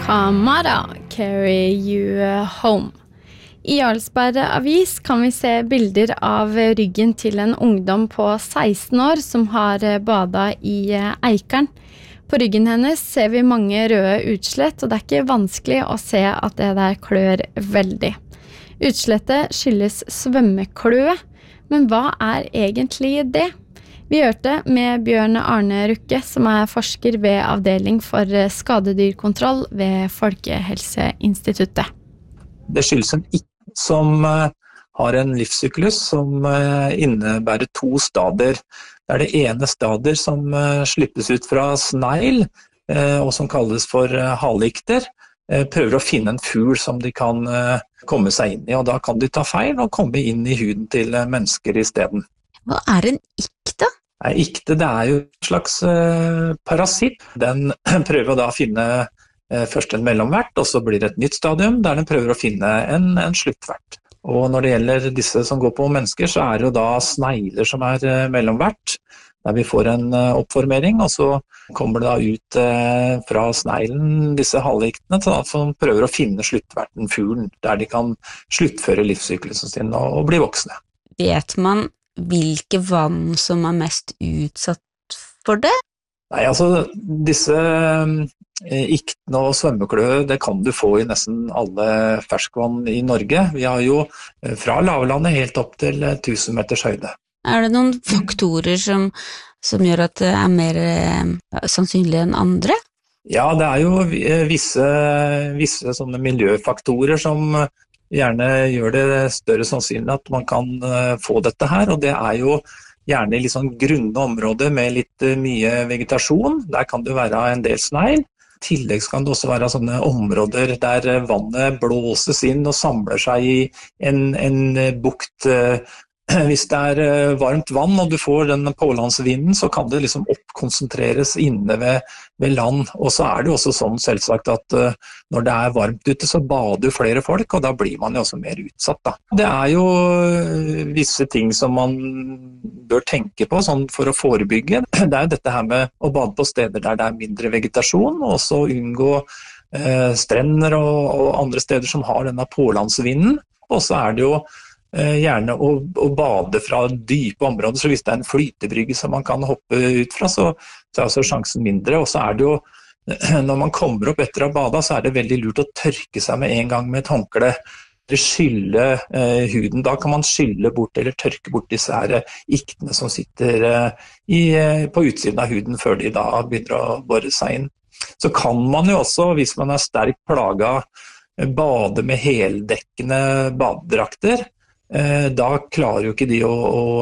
Kamara, carry you home. I Jarlsberg avis kan vi se bilder av ryggen til en ungdom på 16 år som har badet i Eikeren. På ryggen hennes ser vi mange røde utslett, og det er ikke vanskelig å se at det der klør veldig. Utslettet skyldes svømmekløe, men hva er egentlig det? Vi hørte med Bjørn Arne Rukke, som er forsker ved avdeling for skadedyrkontroll ved Folkehelseinstituttet. Det skyldes en ikke som har en livssyklus som innebærer 2 stadier. Det er det ene stadiet som slippes ut fra snegl, og som kalles for hallikter. Prøver å finne en fugl som de kan komme seg inn i, og da kan de ta feil og komme inn i huden til mennesker i stedet. Hva er en ikte? Ikte, det er jo en slags parasitt. Den prøver da å finne først en mellomvert, og så blir det et nytt stadium der den prøver å finne en sluttvert. Og når det gjelder disse som går på mennesker, så er det jo da snegler som er mellomvert, der vi får en oppformering, og så kommer det da ut fra sneglen disse halvliktene som prøver å finne sluttverten, fuglen, der de kan sluttføre livssyklusen sin og bli voksne. Vet man hvilke vann som er mest utsatt for det? Nei, altså disse iktene og svømmekløe, det kan du få i nesten alle ferskvann i Norge. Vi har jo fra lavlandet helt opp til 1000 meters høyde. Er det noen faktorer som gjør at det er mer sannsynlig enn andre? Ja, det er jo visse sånne miljøfaktorer som gjerne gjør det større sannsynlig at man kan få dette her, og det er jo gjerne i litt sånn grunne områder med litt mye vegetasjon. Der kan det være en del snegl. I tillegg kan det også være sånne områder der vannet blåses inn og samler seg i en bukt. Hvis det er varmt vann og du får den pålandsvinden, så kan det liksom oppkonsentreres inne ved land. Og så er det jo også sånn selvsagt at når det er varmt ute, så bader flere folk, og da blir man jo også mer utsatt. Da. Det er jo visse ting som man bør tenke på sånn for å forebygge. Det er jo dette her med å bade på steder der det er mindre vegetasjon, og så unngå strender og andre steder som har denne pålandsvinden. Og så er det jo gjerne å bade fra dype områder, så hvis det er en flytebrygge som man kan hoppe ut fra, så er også sjansen mindre. Og så er det jo, når man kommer opp etter å ha badet, så er det veldig lurt å tørke seg med en gang med et håndkle. Skylle huden, da kan man skylle bort eller tørke bort disse her iktene som sitter på utsiden av huden før de da begynner å bore seg inn. Så kan man jo også, hvis man er sterkt plaget, bade med heldekkende badedrakter. Da klarer jo ikke de å